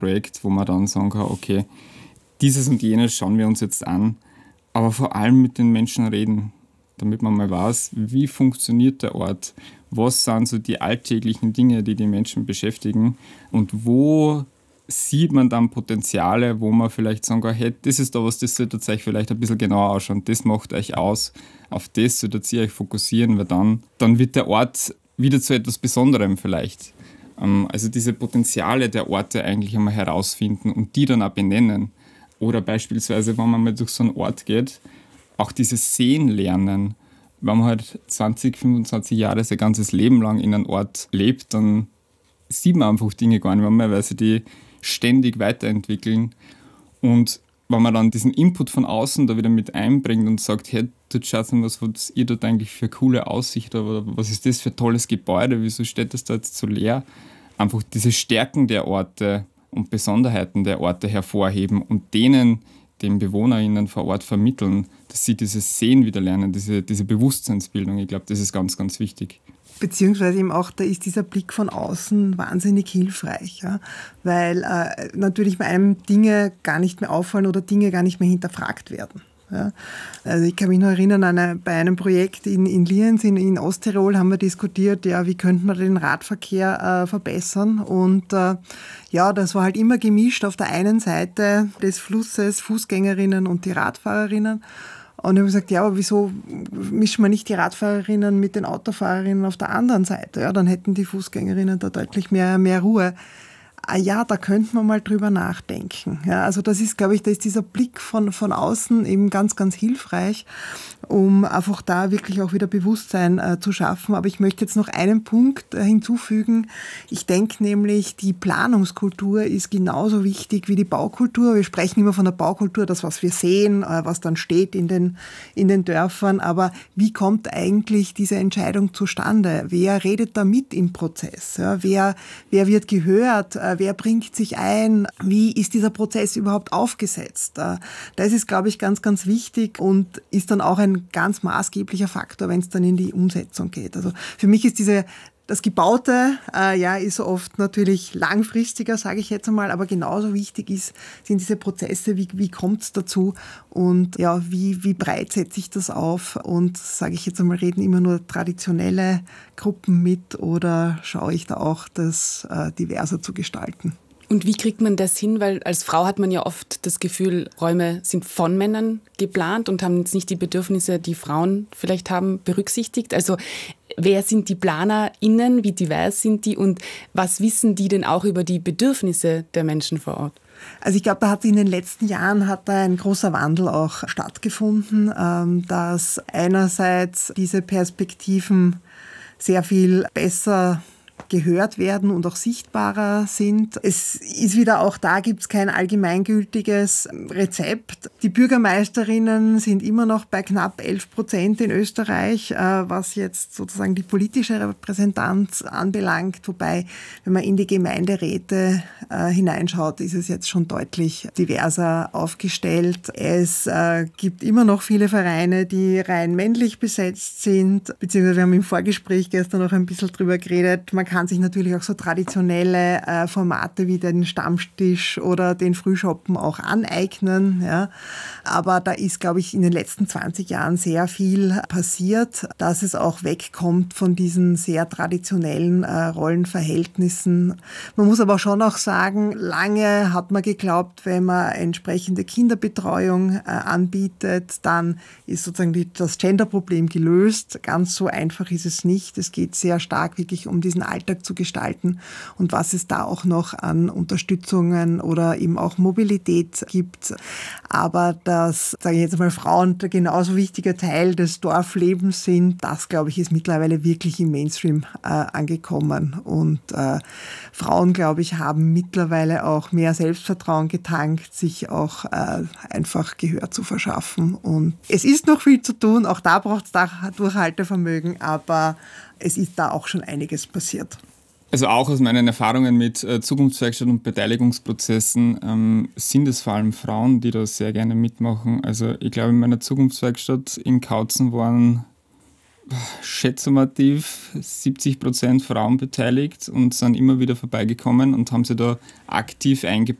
Projekt, wo man dann sagen kann, okay, dieses und jenes schauen wir uns jetzt an, aber vor allem mit den Menschen reden, damit man mal weiß, wie funktioniert der Ort, was sind so die alltäglichen Dinge, die die Menschen beschäftigen und wo sieht man dann Potenziale, wo man vielleicht sagen kann, hey, das ist da was, das solltet ihr euch vielleicht ein bisschen genauer anschauen, das macht euch aus, auf das solltet ihr euch fokussieren, weil dann wird der Ort wieder zu etwas Besonderem vielleicht. Also diese Potenziale der Orte eigentlich einmal herausfinden und die dann auch benennen. Oder beispielsweise, wenn man mal durch so einen Ort geht, auch dieses Sehen lernen. Wenn man halt 20, 25 Jahre sein ganzes Leben lang in einem Ort lebt, dann sieht man einfach Dinge gar nicht mehr, weil sie die ständig weiterentwickeln. Und wenn man dann diesen Input von außen da wieder mit einbringt und sagt, hey, dort schaut mal, was ihr dort eigentlich für eine coole Aussicht oder was ist das für ein tolles Gebäude, wieso steht das da jetzt so leer? Einfach diese Stärken der Orte und Besonderheiten der Orte hervorheben und den BewohnerInnen vor Ort vermitteln, dass sie dieses Sehen wieder lernen, diese Bewusstseinsbildung. Ich glaube, das ist ganz, ganz wichtig. Beziehungsweise eben auch, da ist dieser Blick von außen wahnsinnig hilfreich, ja? Weil natürlich bei einem Dinge gar nicht mehr auffallen oder Dinge gar nicht mehr hinterfragt werden. Ja? Also ich kann mich noch erinnern, bei einem Projekt in Lienz in Osttirol haben wir diskutiert, ja, wie könnte man den Radverkehr verbessern und das war halt immer gemischt auf der einen Seite des Flusses Fußgängerinnen und die Radfahrerinnen. Und ich habe gesagt, ja, aber wieso mischen wir nicht die Radfahrerinnen mit den Autofahrerinnen auf der anderen Seite? Ja, dann hätten die Fußgängerinnen da deutlich mehr Ruhe. Ja, da könnte man mal drüber nachdenken. Ja, also das ist, glaube ich, da ist dieser Blick von außen eben ganz, ganz hilfreich, um einfach da wirklich auch wieder Bewusstsein zu schaffen. Aber ich möchte jetzt noch einen Punkt hinzufügen. Ich denke nämlich, die Planungskultur ist genauso wichtig wie die Baukultur. Wir sprechen immer von der Baukultur, das, was wir sehen, was dann steht in den Dörfern. Aber wie kommt eigentlich diese Entscheidung zustande? Wer redet da mit im Prozess? Ja, wer wird gehört? Wer bringt sich ein? Wie ist dieser Prozess überhaupt aufgesetzt? Das ist, glaube ich, ganz, ganz wichtig und ist dann auch ein ganz maßgeblicher Faktor, wenn es dann in die Umsetzung geht. Also für mich ist das Gebaute ist oft natürlich langfristiger, sage ich jetzt einmal, aber genauso wichtig sind diese Prozesse, wie kommt es dazu und ja, wie breit setze ich das auf und, sage ich jetzt einmal, reden immer nur traditionelle Gruppen mit oder schaue ich da auch, das diverser zu gestalten? Und wie kriegt man das hin? Weil als Frau hat man ja oft das Gefühl, Räume sind von Männern geplant und haben jetzt nicht die Bedürfnisse, die Frauen vielleicht haben, berücksichtigt. Also wer sind die PlanerInnen, wie divers sind die und was wissen die denn auch über die Bedürfnisse der Menschen vor Ort? Also ich glaube, da hat in den letzten Jahren ein großer Wandel auch stattgefunden, dass einerseits diese Perspektiven sehr viel besser gehört werden und auch sichtbarer sind. Es ist wieder auch da, gibt es kein allgemeingültiges Rezept. Die Bürgermeisterinnen sind immer noch bei knapp 11% in Österreich, was jetzt sozusagen die politische Repräsentanz anbelangt. Wobei, wenn man in die Gemeinderäte hineinschaut, ist es jetzt schon deutlich diverser aufgestellt. Es gibt immer noch viele Vereine, die rein männlich besetzt sind, beziehungsweise wir haben im Vorgespräch gestern noch ein bisschen drüber geredet. Man kann sich natürlich auch so traditionelle Formate wie den Stammtisch oder den Frühschoppen auch aneignen. Ja. Aber da ist, glaube ich, in den letzten 20 Jahren sehr viel passiert, dass es auch wegkommt von diesen sehr traditionellen Rollenverhältnissen. Man muss aber schon auch sagen, lange hat man geglaubt, wenn man entsprechende Kinderbetreuung anbietet, dann ist sozusagen das Genderproblem gelöst. Ganz so einfach ist es nicht. Es geht sehr stark wirklich um diesen Alltag zu gestalten und was es da auch noch an Unterstützungen oder eben auch Mobilität gibt. Aber dass, sage ich jetzt mal, Frauen ein genauso wichtiger Teil des Dorflebens sind, das, glaube ich, ist mittlerweile wirklich im Mainstream angekommen. Und Frauen, glaube ich, haben mittlerweile auch mehr Selbstvertrauen getankt, sich auch einfach Gehör zu verschaffen. Und es ist noch viel zu tun, auch da braucht es Durchhaltevermögen, aber es ist da auch schon einiges passiert. Also auch aus meinen Erfahrungen mit Zukunftswerkstatt und Beteiligungsprozessen sind es vor allem Frauen, die da sehr gerne mitmachen. Also ich glaube, in meiner Zukunftswerkstatt in Kautzen waren schätzumativ 70% Frauen beteiligt und sind immer wieder vorbeigekommen und haben sich da aktiv eingebracht